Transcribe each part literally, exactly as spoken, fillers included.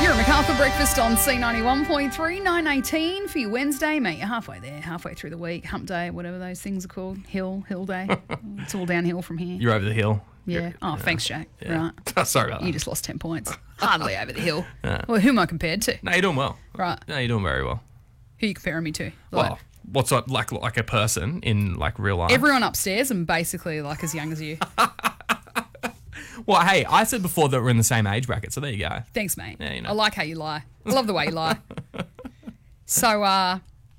You're at MacArthur Breakfast on C ninety-one point three, nine eighteen for your Wednesday, mate. You're halfway there, halfway through the week, hump day, whatever those things are called. Hill, hill day. It's all downhill from here. You're over the hill. Yeah. You're, oh, yeah. thanks, Jack. Yeah. Right. Sorry about that. You just lost ten points. Hardly over the hill. Yeah. Well, who am I compared to? No, you're doing well. Right. No, you're doing very well. Who are you comparing me to? Like, Well, what's up, like like a person in like real life? everyone upstairs and basically like as young as you. Well, hey, I said before that we're in the same age bracket, so there you go. Thanks, mate. Yeah, you know. I like how you lie. I love the way you lie. So, uh,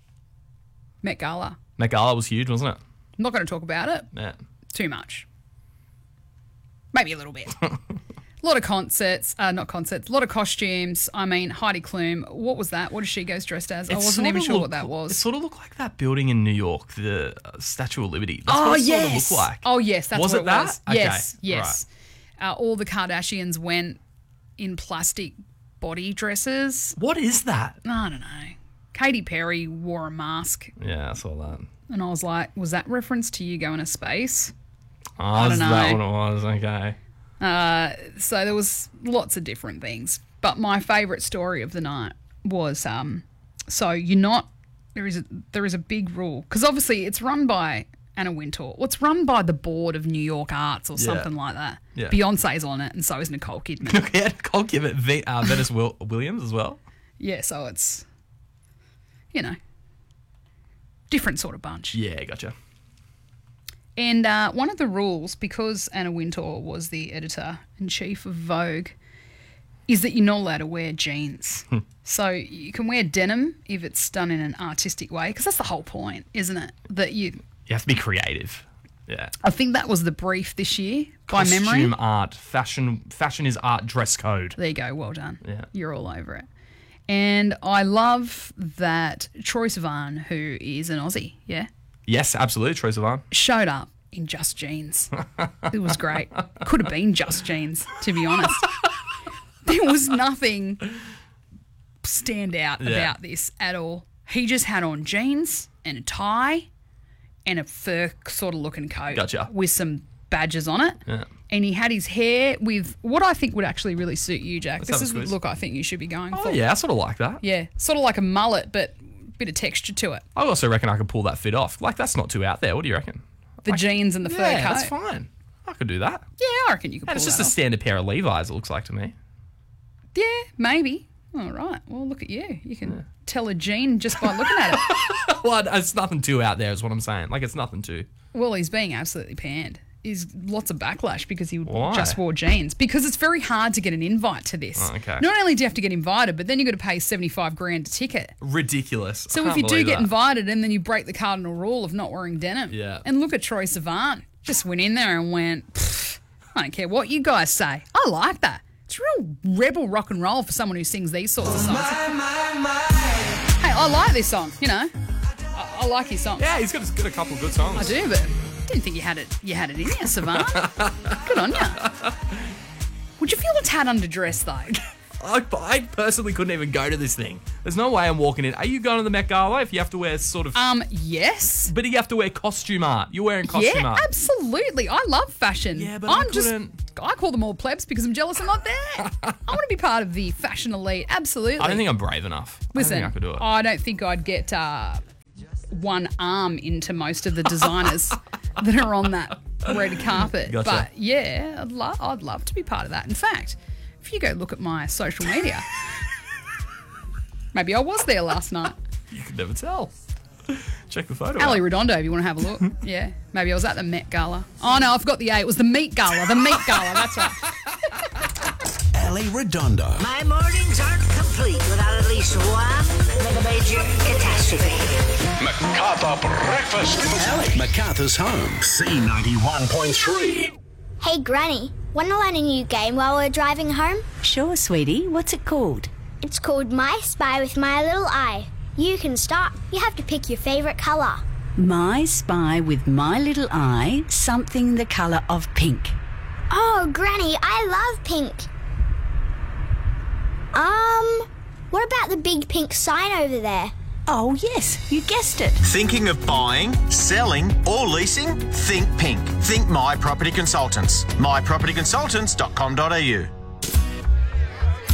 Met Gala. Met Gala was huge, wasn't it? I'm not going to talk about it Yeah. too much. Maybe a little bit. A lot of concerts, uh, not concerts, a lot of costumes. I mean, Heidi Klum, what was that? What did she go dressed as? I It wasn't sort even of sure looked- what that It was. sort of looked like that building in New York, the uh, Statue of Liberty. That's Oh, what it yes. sort of looked like. Oh, yes, that's Was what it it that? was. Okay, Yes, yes. Uh, all the Kardashians went in plastic body dresses. What is that? I don't know. Katy Perry wore a mask, Yeah, I saw that. and I was like, was that reference to you going to space? Oh, don't is that know. what it was? Okay. Uh, so there was lots of different things. But my favourite story of the night was, um, so you're not, there is a, there is a big rule, because obviously it's run by Anna Wintour. Well, it's run by the board of New York Arts or something like that. Yeah. Beyonce's on it, and so is Nicole Kidman. Yeah, I'll give it v- uh, Venice Will- Williams as well. Yeah, so it's, you know, different sort of bunch. Yeah, gotcha. And uh, one of the rules, because Anna Wintour was the editor-in-chief of Vogue, is that you're not allowed to wear jeans. So you can wear denim if it's done in an artistic way, because that's the whole point, isn't it? That you, You have to be creative. Yeah. I think that was the brief this year, by Costume memory. art, fashion. Fashion is art. Dress code. There you go, well done. Yeah. You're all over it. And I love that Troye Sivan, who is an Aussie, yeah, Yes, absolutely. Troye Sivan. showed up in just jeans. It was great. Could have been just jeans, to be honest. There was nothing stand out Yeah. about this at all. He just had on jeans and a tie and a fur sort of looking coat Gotcha. with some badges on it. Yeah. And he had his hair with what I think would actually really suit you, Jack. Let's this have a is the squeeze. look I think you should be going Oh for. yeah, I sort of like that. Yeah, sort of like a mullet, but a bit of texture to it. I also reckon I could pull that fit off. Like that's not too out there. What do you reckon? The jeans and the fur Yeah, coat. that's fine. I could do that. Yeah, I reckon you could pull And it's just that a off. standard pair of Levi's. It looks like to me. Yeah, maybe. All right. Well, look at you. You can tell a jean just by looking at it. Well, it's nothing too out there, is what I'm saying. Like it's nothing too. Well, he's being absolutely panned. Is lots of backlash because he Why? just wore jeans. Because it's very hard to get an invite to this. Oh, okay. Not only do you have to get invited, but then you've got to pay seventy-five grand a ticket. Ridiculous. So I if can't you do believe get that. invited and then you break the cardinal rule of not wearing denim. Yeah. And look at Troye Sivan. Just went in there and went, "Pfft, I don't care what you guys say. I like that. It's real rebel rock and roll for someone who sings these sorts of songs. Hey, I like this song, you know. I, I like his song. Yeah, he's got, got a couple of good songs. I do, but didn't think you had it. You had it in you, Sivan. Good on you. Would you feel a tad underdressed though? I, I personally couldn't even go to this thing. There's no way I'm walking in. Are you going to the Met Gala if you have to wear sort of... Um, yes. but you have to wear costume art. You're wearing costume Yeah, art. absolutely. I love fashion. Yeah, but I I'm just. couldn't- I call them all plebs because I'm jealous I'm not there. I want to be part of the fashion elite. Absolutely. I don't think I'm brave enough. Listen, I don't think I could do it. I don't think I'd get uh, one arm into most of the designers that are on that red carpet. Gotcha. But yeah, I'd, lo- I'd love to be part of that. In fact, if you go look at my social media, maybe I was there last night. You could never tell. Check the photo Ali out. Redondo, if you want to have a look. Yeah, maybe I was at the Met Gala. Oh no, I forgot the A. It was the Meat Gala. The Meat Gala, that's right. Ali Redondo. My mornings aren't complete without at least one major catastrophe. MacArthur Breakfast. Ali. MacArthur's home. C ninety-one point three. Hey, Granny, want to learn a new game while we're driving home? Sure, sweetie. What's it called? It's called My Spy with My Little Eye. You can start. You have to pick your favourite colour. My Spy with My Little Eye, something the colour of pink. Oh, Granny, I love pink. Um, what about the big pink sign over there? Oh, yes, you guessed it. Thinking of buying, selling, or leasing? Think Pink. Think My Property Consultants. my property consultants dot com dot a u. Three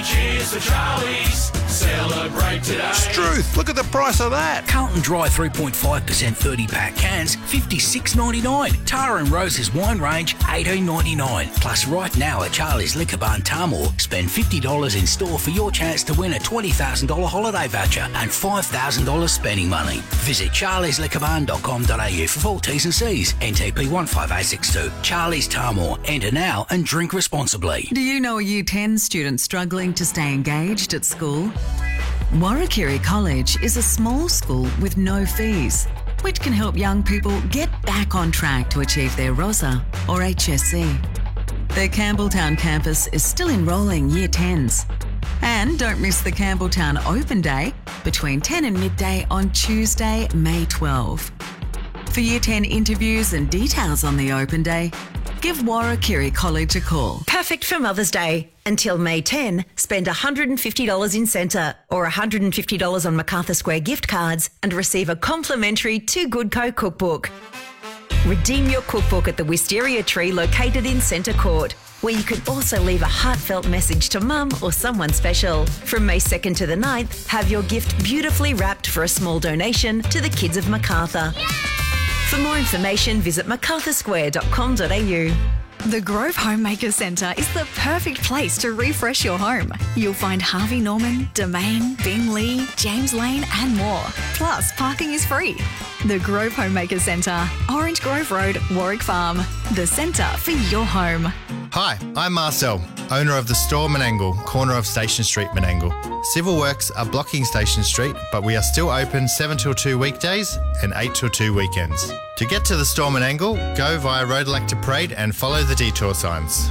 cheers to Charlie's. Celebrate today. Struth, look at the price of that. Carlton Dry three point five percent thirty pack cans, fifty-six ninety-nine. Tara and Rose's wine range, eighteen ninety-nine. Plus right now at Charlie's Liquor Bar in Tamworth, spend fifty dollars in store for your chance to win a twenty thousand dollars holiday voucher and five thousand dollars spending money. Visit charlies liquor barn dot com dot a u for full T's and C's. N T P one five eight six two. Charlie's Tamworth. Enter now and drink responsibly. Do you know a Year ten student struggling to stay engaged at school? Warrakirri College is a small school with no fees, which can help young people get back on track to achieve their ROSA or H S C. Their Campbelltown campus is still enrolling Year tens. And don't miss the Campbelltown Open Day between ten and midday on Tuesday, May twelfth. For Year ten interviews and details on the Open Day, give Warrakirri College a call. Perfect for Mother's Day. Until May tenth, spend one hundred fifty dollars in Centre or one hundred fifty dollars on MacArthur Square gift cards and receive a complimentary Too Good Co cookbook. Redeem your cookbook at the Wisteria Tree located in Centre Court, where you can also leave a heartfelt message to mum or someone special. From May second to the ninth, have your gift beautifully wrapped for a small donation to the kids of MacArthur. Yay! For more information, visit macarthur square dot com dot a u. The Grove Homemaker Centre is the perfect place to refresh your home. You'll find Harvey Norman, Domain, Bing Lee, James Lane and more. Plus, parking is free. The Grove Homemaker Centre, Orange Grove Road, Warwick Farm. The centre for your home. Hi, I'm Marcel, owner of the store Menangle, corner of Station Street, Menangle. Civil works are blocking Station Street, but we are still open seven till two weekdays and eight till two weekends. To get to the store Menangle, go via Road Elector Parade and follow the detour signs.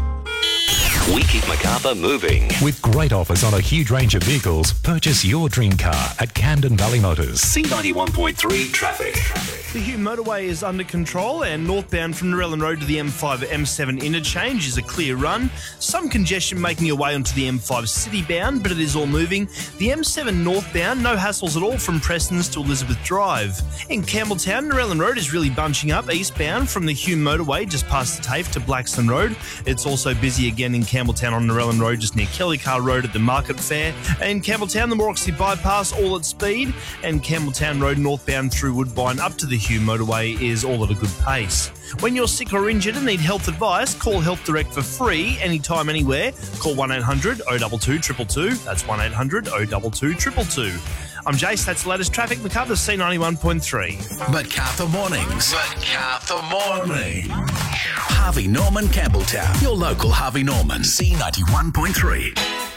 We keep Macarthur moving. With great offers on a huge range of vehicles, purchase your dream car at Camden Valley Motors. C ninety-one point three traffic. The Hume motorway is under control and northbound from Narellan Road to the M five M seven interchange is a clear run. Some congestion making your way onto the M five citybound, but it is all moving. The M seven northbound, no hassles at all from Prestons to Elizabeth Drive. In Campbelltown, Narellan Road is really bunching up eastbound from the Hume motorway just past the TAFE to Blackstone Road. It's also busy again in Campbelltown on Narellan Road just near Kelly Car Road at the Market Fair. And Campbelltown, the Mooroxy bypass all at speed. And Campbelltown Road northbound through Woodbine up to the Hume motorway is all at a good pace. When you're sick or injured and need health advice, call Health Direct for free anytime, anywhere. Call one eight hundred oh two two two two two. That's one eight hundred oh two two two two two. I'm Jace, that's the latest traffic. Macarthur C ninety-one point three. Macarthur Mornings. Macarthur Morning. Harvey Norman Campbelltown. Your local Harvey Norman. C ninety-one point three.